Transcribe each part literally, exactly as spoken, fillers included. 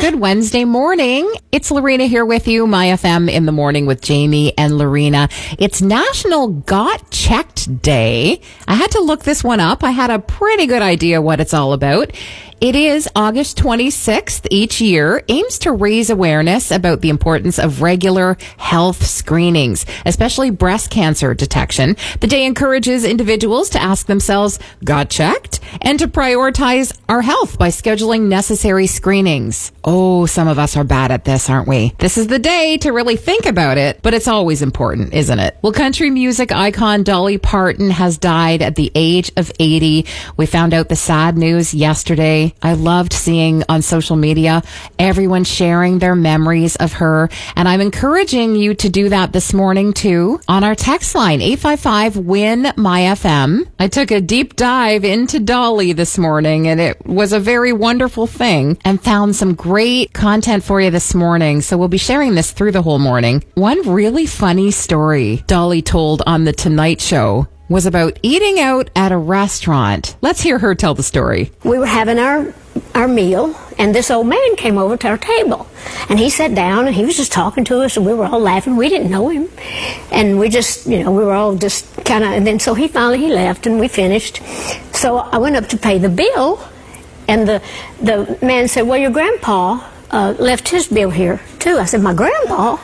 Good Wednesday morning. It's Lorena here with you, My F M in the morning with Jamie and Lorena. It's National Got Checked Day. I had to look this one up. I had a pretty good idea what it's all about. It is August twenty-sixth each year, aims to raise awareness about the importance of regular health screenings, especially breast cancer detection. The day encourages individuals to ask themselves, got checked? And to prioritize our health by scheduling necessary screenings. Oh, some of us are bad at this, aren't we? This is the day to really think about it, but it's always important, isn't it? Well, country music icon Dolly Parton has died at the age of eighty. We found out the sad news yesterday. I loved seeing on social media everyone sharing their memories of her. And I'm encouraging you to do that this morning too on our text line, eight five five, W I N, M Y F M. I took a deep dive into Dolly this morning and it was a very wonderful thing and found some great content for you this morning. So we'll be sharing this through the whole morning. One really funny story Dolly told on The Tonight Show was about eating out at a restaurant. Let's hear her tell the story. We were having our our meal, and this old man came over to our table. And he sat down, and he was just talking to us, and we were all laughing. We didn't know him. And we just, you know, we were all just kind of, and then so he finally, he left, and we finished. So I went up to pay the bill, and the, the man said, well, your grandpa uh, left his bill here, too. I said, my grandpa?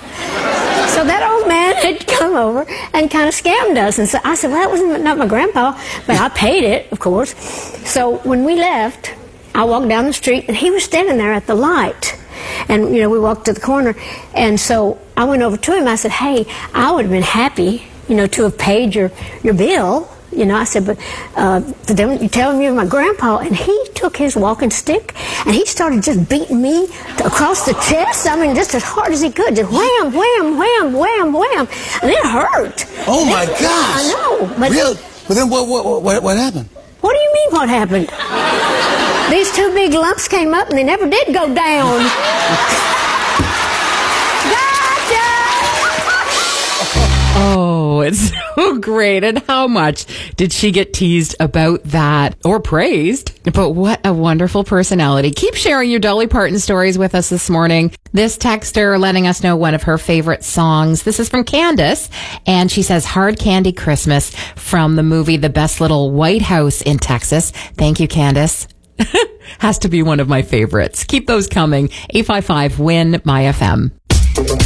So that old man had come over and kind of scammed us. And so I said, well, that was not my grandpa, but I paid it, of course. So when we left, I walked down the street, and he was standing there at the light. And, you know, we walked to the corner. And so I went over to him. I said, hey, I would have been happy, you know, to have paid your, your bill. You know, I said, but, uh, but then you tell him you're my grandpa. And he took his walking stick, and he started just beating me across the chest. I mean, just as hard as he could. Just wham, wham, wham, wham, wham. And it hurt. Oh, my gosh. I know. But really? But then what, what, what, what happened? What do you mean what happened? These two big lumps came up, and they never did go down. Oh, it's so great. And how much did she get teased about that or praised? But what a wonderful personality. Keep sharing your Dolly Parton stories with us this morning. This texter letting us know one of her favorite songs. This is from Candace, and she says, Hard Candy Christmas from the movie The Best Little White House in Texas. Thank you, Candace. Has to be one of my favorites. Keep those coming. eight five five, W I N, M Y F M.